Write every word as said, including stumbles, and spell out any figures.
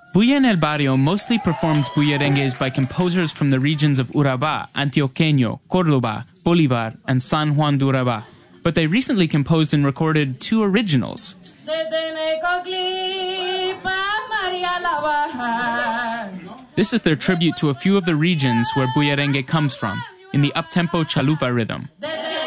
Bulla en el Barrio mostly performs bullerengues by composers from the regions of Urabá, Antioqueño, Córdoba, Bolívar, and San Juan de Urabá, but they recently composed and recorded two originals. This is their tribute to a few of the regions where bullerengue comes from, in the uptempo chalupa rhythm.